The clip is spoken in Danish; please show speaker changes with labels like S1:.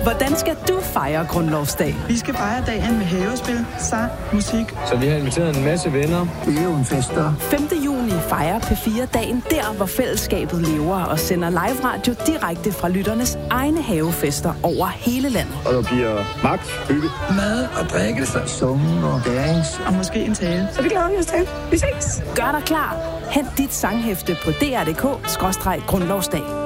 S1: Hvordan skal du fejre Grundlovsdag?
S2: Vi skal fejre dagen med havespil, sang, musik.
S3: Så vi har inviteret en masse venner.
S4: Det er jo en fest, der.
S1: 5. juni fejrer P4 dagen der, hvor fællesskabet lever og sender live radio direkte fra lytternes egne havefester over hele landet.
S3: Og der bliver magt, hygge,
S4: Mad og drikkelse, summen og dance.
S2: Og måske en tale.
S1: Så det glæder vi os til. Vi ses. Gør dig klar. Hent dit sanghæfte på dr.dk/grundlovsdag.